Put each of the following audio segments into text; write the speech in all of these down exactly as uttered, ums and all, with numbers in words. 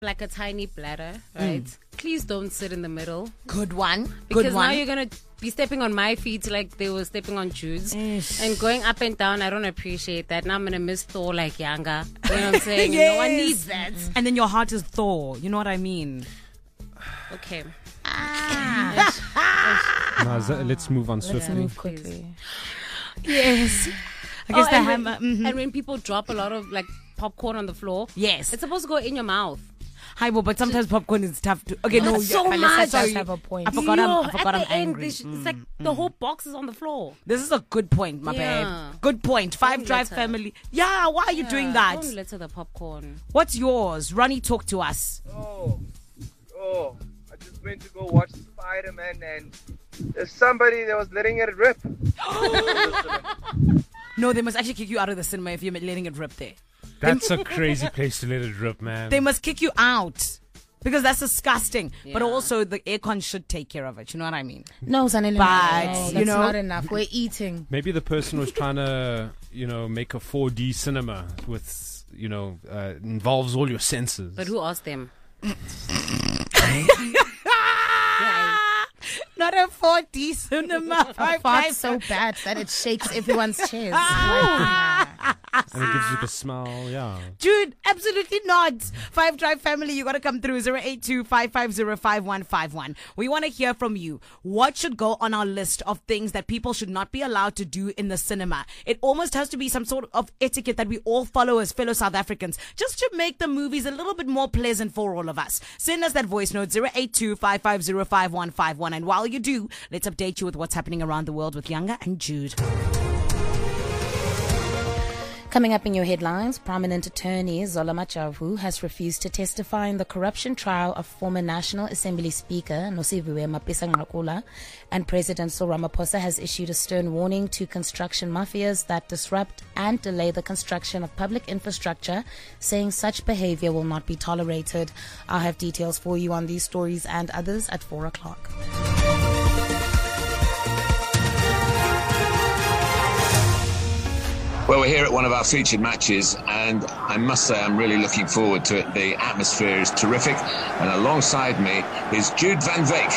like a tiny bladder, right? Mm. Please don't sit in the middle. Good one. Because Good now one. you're going to be stepping on my feet like they were stepping on Jude's. Ish. And going up and down, I don't appreciate that. Now I'm going to miss Thor like Yanga. You know what I'm saying? Yes. No one needs that. And then your heart is Thor. You know what I mean? Okay. Ah. No, z- let's move on swiftly. Let's move quickly. Yes. I guess oh, the and hammer. When, Mm-hmm. And when people drop a lot of like popcorn on the floor, yes, it's supposed to go in your mouth. Hi, but sometimes popcorn is tough to. Okay, no, so yeah, much. Sorry. Have a point. I forgot. Yo, I'm, I forgot. at I'm the end, angry. this- Mm, It's like mm. the whole box is on the floor. This is a good point, my Yeah. babe. Good point. Five Don't Drive litter. family. Yeah, why are you Yeah, doing that? Don't litter the popcorn. What's yours? Ronnie, talk to us. Oh, oh, I just went to go watch Spider-Man and there's somebody that was letting it rip. No, they must actually kick you out of the cinema if you're letting it rip there. That's a crazy place to let it rip, man. They must kick you out. Because that's disgusting. Yeah. But also, the aircon should take care of it. You know what I mean? No, Zanele, But, no, you that's know- not enough. We're eating. Maybe the person was trying to, you know, make a four D cinema with, you know, uh, involves all your senses. But who asked them? Not a four D cinema. I fart so bad that it shakes everyone's chairs. Like, And it gives you the smell, yeah. Dude, absolutely not. Five Drive family, you got to come through zero eight two, five five zero, five one five one. We want to hear from you. What should go on our list of things that people should not be allowed to do in the cinema? It almost has to be some sort of etiquette that we all follow as fellow South Africans, just to make the movies a little bit more pleasant for all of us. Send us that voice note, zero eight two, five five zero, five one five one. And while you do, let's update you with what's happening around the world with Younger and Jude. Coming up in your headlines, prominent attorney Zola Machavu has refused to testify in the corruption trial of former National Assembly Speaker Nosiviwe Mapisa-Nqakula, and President Cyril Ramaphosa has issued a stern warning to construction mafias that disrupt and delay the construction of public infrastructure, saying such behavior will not be tolerated. I'll have details for you on these stories and others at four o'clock. Well, we're here at one of our featured matches, and I must say I'm really looking forward to it. The atmosphere is terrific, and alongside me is Jude van Veek.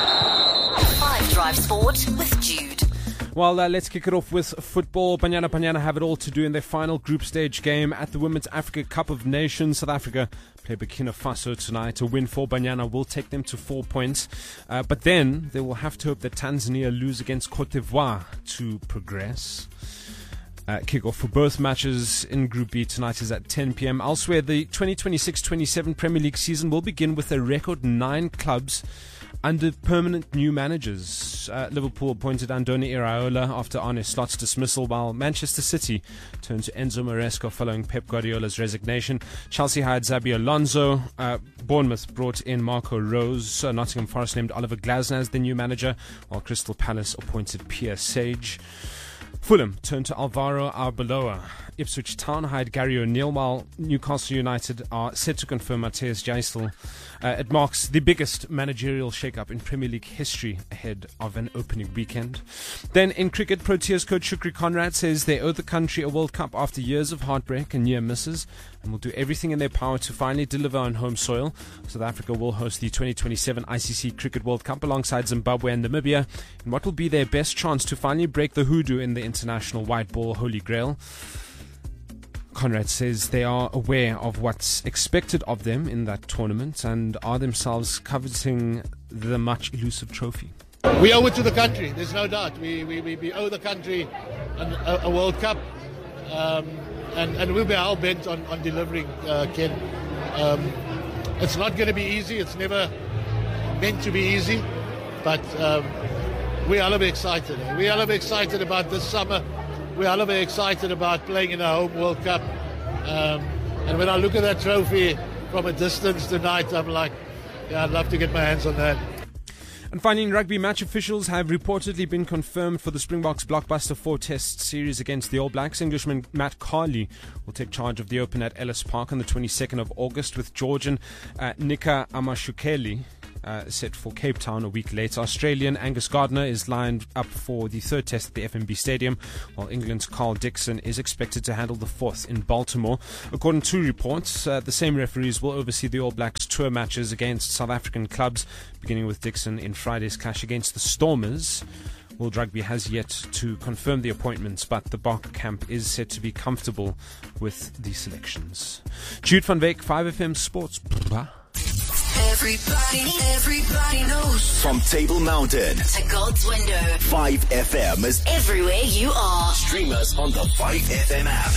Five Drive Sport with Jude. Well, uh, let's kick it off with football. Banyana Banyana have it all to do in their final group stage game at the Women's Africa Cup of Nations. South Africa play Burkina Faso tonight. A win for Banyana will take them to four points. Uh, but then they will have to hope that Tanzania lose against Cote d'Ivoire to progress. Uh, Kick-off for both matches in Group B tonight is at ten p.m. Elsewhere, the twenty twenty-six twenty-seven Premier League season will begin with a record nine clubs under permanent new managers. Uh, Liverpool appointed Andoni Iraola after Arne Slot's dismissal, while Manchester City turned to Enzo Maresca following Pep Guardiola's resignation. Chelsea hired Xabi Alonso. Uh, Bournemouth brought in Marco Rose. Uh, Nottingham Forest named Oliver Glasner as the new manager, while Crystal Palace appointed Pierre Sage. Fulham turned to Alvaro Arbeloa. Ipswich Town hired Gary O'Neill, while Newcastle United are set to confirm Matthias Geisel. Uh, it marks the biggest managerial shake-up in Premier League history ahead of an opening weekend. Then in cricket, Proteas coach Shukri Conrad says they owe the country a World Cup after years of heartbreak and near misses, and will do everything in their power to finally deliver on home soil. South Africa will host the twenty twenty-seven I C C Cricket World Cup alongside Zimbabwe and Namibia in what will be their best chance to finally break the hoodoo in the international white ball holy grail. Conrad says they are aware of what's expected of them in that tournament and are themselves coveting the much elusive trophy. We owe it to the country, there's no doubt. We we, we, we owe the country an, a, a World Cup, um, and, and we'll be hell bent on, on delivering, uh, Ken. Um, it's not going to be easy, it's never meant to be easy, but um, we are a little bit excited. We are a little bit excited about this summer. We are a little bit excited about playing in a home World Cup. Um, and when I look at that trophy from a distance tonight, I'm like, yeah, I'd love to get my hands on that. And finally, in rugby, match officials have reportedly been confirmed for the Springboks blockbuster four-test series against the All Blacks. Englishman Matt Carley will take charge of the Open at Ellis Park on the twenty-second of August, with Georgian uh, Nika Amashukeli uh, set for Cape Town a week later. Australian Angus Gardner is lined up for the third test at the F N B Stadium, while England's Carl Dixon is expected to handle the fourth in Baltimore. According to reports, uh, the same referees will oversee the All Blacks tour matches against South African clubs, beginning with Dixon in Friday's clash against the Stormers. World Rugby has yet to confirm the appointments, but the Barker camp is said to be comfortable with the selections. Jude van Wyk, five F M Sports. Everybody, everybody knows. From Table Mountain to God's Window, five F M is everywhere you are. Stream us on the five F M app.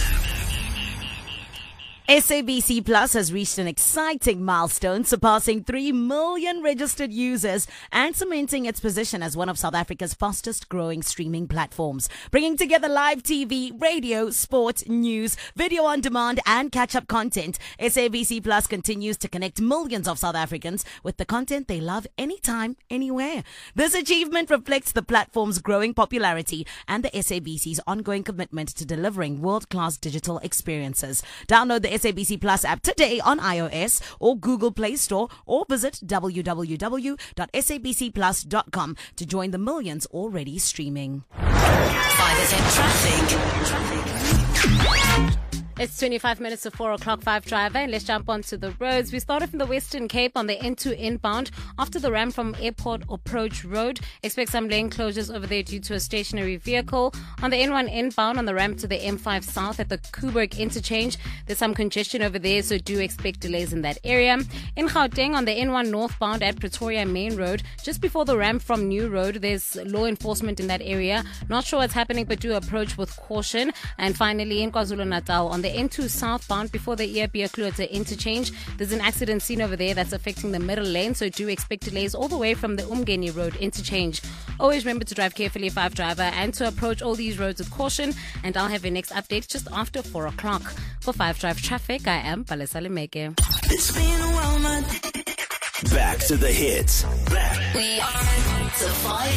S A B C Plus has reached an exciting milestone, surpassing three million registered users and cementing its position as one of South Africa's fastest growing streaming platforms. Bringing together live T V, radio, sport, news, video on demand and catch-up content, S A B C Plus continues to connect millions of South Africans with the content they love anytime, anywhere. This achievement reflects the platform's growing popularity and the S A B C's ongoing commitment to delivering world-class digital experiences. Download the S A B C Plus app today on iOS or Google Play Store, or visit w w w dot s a b c plus dot com to join the millions already streaming. five F M traffic. Traffic. It's twenty-five minutes to four o'clock, five driver, and let's jump onto the roads. We started from the Western Cape on the N two inbound after the ramp from Airport Approach Road. Expect some lane closures over there due to a stationary vehicle. On the N one inbound on the ramp to the M five South at the Kuburg interchange, there's some congestion over there, so do expect delays in that area. In Gauteng on the N one northbound at Pretoria Main Road, just before the ramp from New Road, there's law enforcement in that area. Not sure what's happening, but do approach with caution. And finally, in KwaZulu-Natal on the N two southbound before the Iapia-Kluete interchange, there's an accident scene over there that's affecting the middle lane, so do expect delays all the way from the Umgeni Road interchange. Always remember to drive carefully, five driver, and to approach all these roads with caution. And I'll have your next update just after four o'clock. For five Drive Traffic, I am Palesa Lemeke. It's been a while, man. Back to the hits. Back. We are to five.